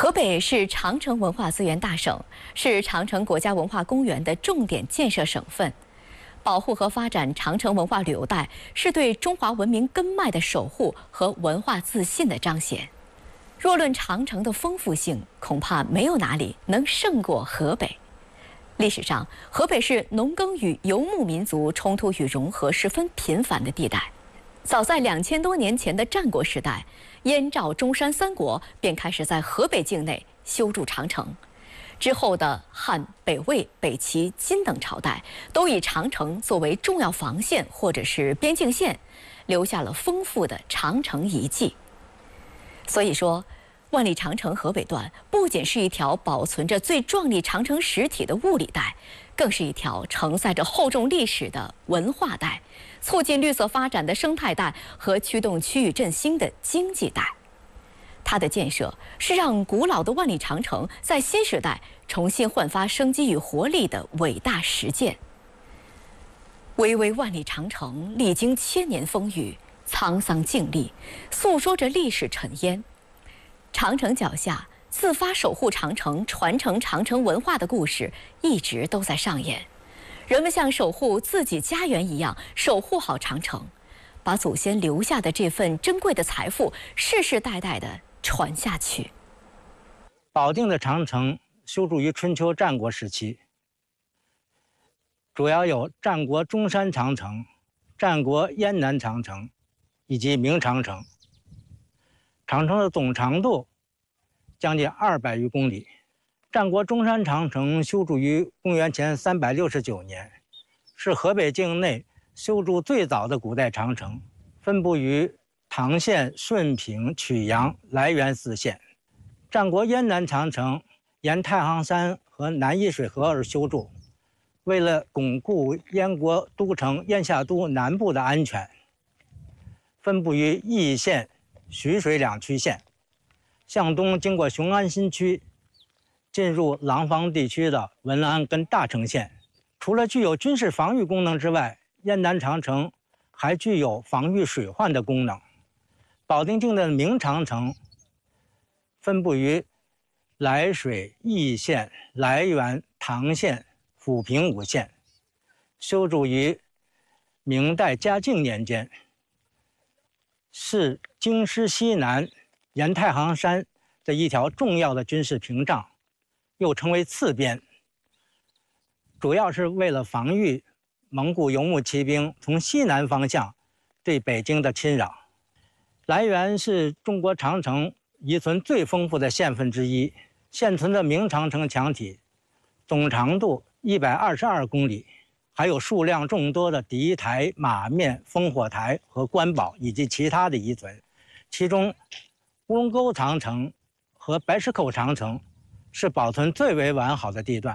河北是长城文化资源大省，是长城国家文化公园的重点建设省份。保护和发展长城文化旅游带，是对中华文明根脉的守护和文化自信的彰显。若论长城的丰富性，恐怕没有哪里能胜过河北。历史上，河北是农耕与游牧民族冲突与融合十分频繁的地带。早在2000多年前的战国时代，燕赵中山三国便开始在河北境内修筑长城。之后的汉、北魏、北齐、金等朝代都以长城作为重要防线或者是边境线，留下了丰富的长城遗迹。所以说，万里长城河北段不仅是一条保存着最壮丽长城实体的物理带，更是一条承载着厚重历史的文化带，促进绿色发展的生态带和驱动区域振兴的经济带。它的建设是让古老的万里长城在新时代重新焕发生机与活力的伟大实践。巍巍万里长城历经千年风雨，沧桑静立，诉说着历史尘烟。长城脚下，自发守护长城、传承长城文化的故事一直都在上演。人们像守护自己家园一样守护好长城，把祖先留下的这份珍贵的财富世世代代的传下去。 保定的长城修筑于春秋战国时期，主要有战国中山长城、战国燕南长城以及明长城。长城的总长度将近200余公里。战国中山长城修筑于公元前369年，是河北境内修筑最早的古代长城，分布于唐县、顺平、曲阳、涞源4县。战国燕南长城沿太行山和南沂水河而修筑，为了巩固燕国都城燕下都南部的安全，分布于易县、徐水2区县，向东经过雄安新区，进入廊坊地区的文安跟大城县。除了具有军事防御功能之外，燕南长城还具有防御水患的功能。保定境的明长城分布于涞水、易县、涞源、唐县、抚平5县，修筑于明代嘉靖年间，是京师西南沿太行山的一条重要的军事屏障，又称为刺边，主要是为了防御蒙古游牧骑兵从西南方向对北京的侵扰。涞源是中国长城遗存最丰富的县份之一，现存的明长城墙体总长度122公里，还有数量众多的敌台、马面、烽火台和官堡以及其他的遗存。其中乌龙沟长城和白石口长城是保存最为完好的地段。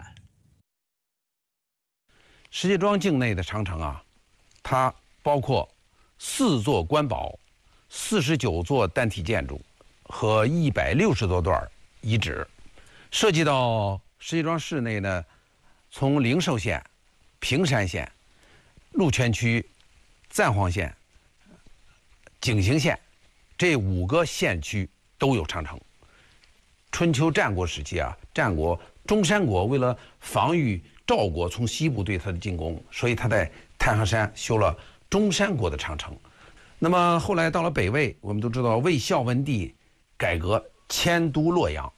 石家庄境内的长城啊，它包括4座官堡、49座单体建筑和160多段遗址。涉及到石家庄市内呢，从灵寿县、平山县、鹿泉区、赞皇县、景行县这5个县区都有长城。春秋战国时期啊，战国中山国为了防御赵国从西部对他的进攻，所以他在太行山修了中山国的长城。那么后来到了北魏，我们都知道魏孝文帝改革迁都洛阳，